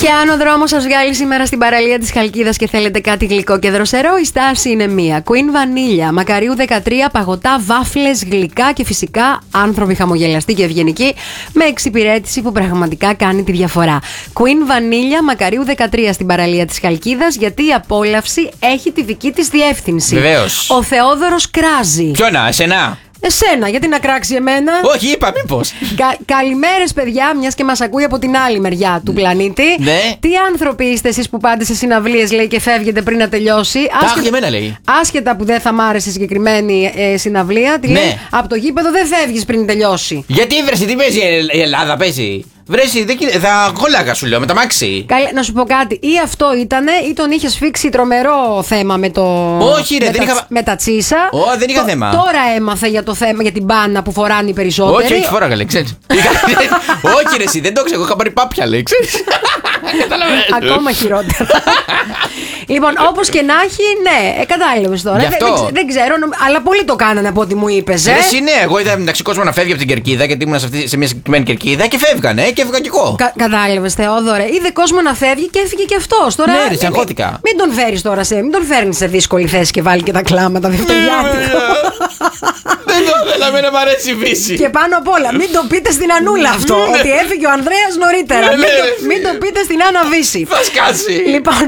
Και αν ο δρόμος σας βγάλει σήμερα στην παραλία της Χαλκίδας και θέλετε κάτι γλυκό και δροσερό, η στάση είναι μία. Queen Vanilla, Μακαρίου 13, παγωτά, βάφλες, γλυκά και φυσικά άνθρωποι χαμογελαστοί και ευγενικοί με εξυπηρέτηση που πραγματικά κάνει τη διαφορά. Queen Vanilla, Μακαρίου 13 στην παραλία της Χαλκίδας, γιατί η απόλαυση έχει τη δική της διεύθυνση. Βεβαίως. Ο Θεόδωρος κράζει. Ποιόνα, εσένα? Εσένα, γιατί να κράξει εμένα? Όχι, είπα, μήπως. Καλημέρες, παιδιά, μιας και μας ακούει από την άλλη μεριά του πλανήτη. Ναι. Τι άνθρωποι είστε εσείς που πάτε σε συναυλίες, λέει, και φεύγετε πριν να τελειώσει? Για μένα, λέει. Άσχετα που δεν θα μ' άρεσε η συγκεκριμένη συναυλία, τη λέει, από το γήπεδο δεν φεύγεις πριν τελειώσει. Γιατί βρεσαι, τι παίζει η Ελλάδα, παίζει? Βρέσει, θα κόλλαγα σου λέω με τα μάξι. Να σου πω κάτι, ή αυτό ήτανε ή τον είχε σφίξει τρομερό θέμα με το. Όχι, ρε, με τα τσίσα. Δεν είχα θέμα. Τώρα έμαθε για το θέμα, για την μπάνα που φοράνε οι περισσότεροι. Όχι, φοράγα, λέει, ξέρεις. Όχι, ρε, εσύ, δεν το ξέρω, εγώ είχα πάρει πάπια, λέει, ξέρεις. Ακόμα χειρότερα. Λοιπόν, όπως και να έχει, ναι, κατάλαβες τώρα. Δεν ξέρω, αλλά πολλοί το κάνανε από ό,τι μου είπες. Εσύ, ναι, εγώ είδα μεταξύ κόσμο να φεύγει από την κερκίδα, γιατί ήμουν σε μια συγκεκριμένη κερκίδα και φεύγανε και έφυγα κι εγώ. Κατάλαβες, Θεόδωρε. Είδε κόσμο να φεύγει και έφυγε κι αυτός. Τώρα, ναι, ρε, αγχώθηκα. Μην τον φέρεις τώρα μην τον φέρνεις σε δύσκολη θέση και βάλει και τα κλάματα δευτεριάτικο. Δεν το ήθελα, να μ' αρέσει η φύση. Και πάνω απ' όλα, μην το πείτε στην Ανούλα αυτό. Ότι έφυγε ο Ανδρέας νωρίτερα. Μην το πείτε στην Άννα Βύση. Θα σκάσει. Λοιπόν,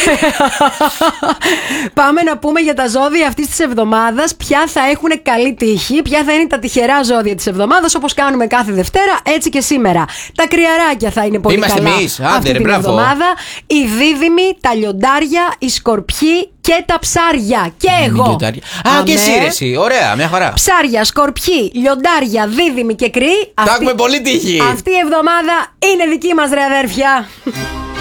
πάμε να πούμε για τα ζώδια αυτής της εβδομάδας. Ποια θα έχουν καλή τύχη, ποια θα είναι τα τυχερά ζώδια της εβδομάδας, όπως κάνουμε κάθε Δευτέρα, έτσι και σήμερα. Τα κρυαράκια θα είναι πολύ καλά αυτή την εβδομάδα. Οι δίδυμοι, τα λιοντάρια, οι σκορπιοί και τα ψάρια. Και εγώ. Και εσύ, ρε, εσύ. Ωραία, μια χαρά. Ψάρια, σκορπιοί, λιοντάρια, δίδυμοι και κρυοί. Θα έχουμε πολύ τύχη. Αυτή η εβδομάδα είναι δική μας, ρε αδέρφια.